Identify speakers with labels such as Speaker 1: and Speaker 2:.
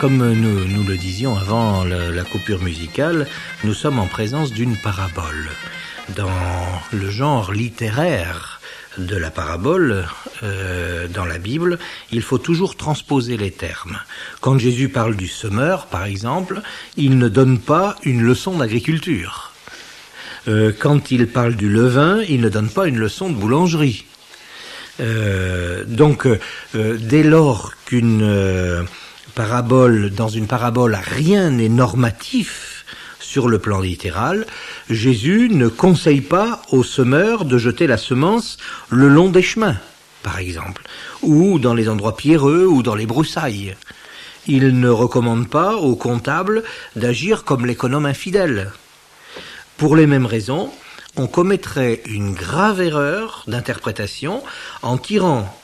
Speaker 1: Comme nous le disions avant la coupure musicale, nous sommes en présence d'une parabole. Dans le genre littéraire de la parabole, dans la Bible, il faut toujours transposer les termes. Quand Jésus parle du semeur, par exemple, il ne donne pas une leçon d'agriculture. Quand il parle du levain, il ne donne pas une leçon de boulangerie. Donc, dès lors qu'une parabole, dans une parabole, rien n'est normatif sur le plan littéral, Jésus ne conseille pas aux semeurs de jeter la semence le long des chemins, par exemple, ou dans les endroits pierreux ou dans les broussailles. Il ne recommande pas aux comptables d'agir comme l'économe infidèle. Pour les mêmes raisons, on commettrait une grave erreur d'interprétation en tirant